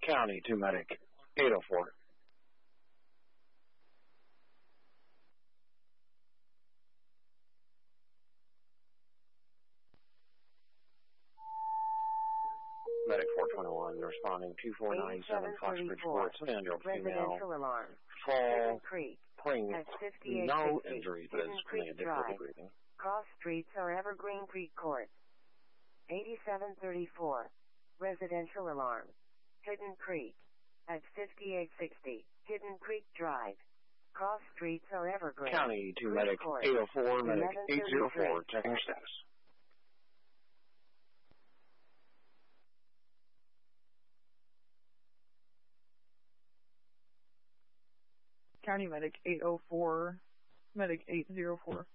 County to Medic 804. Medic 421 responding 2497 Foxbridge Court, Sandhill female, Residential alarm. fall, Creek. bring At no 5860 injury, but Hidden is Creek having difficulty Drive. breathing. Cross streets are Evergreen Creek Court. 8734. Residential alarm. Hidden Creek. At 5860 Hidden Creek Drive. Cross streets are Evergreen. County to Creek Medic Court. 804, Medic 804, 1133. checking your status. County Medic 804, Medic 804.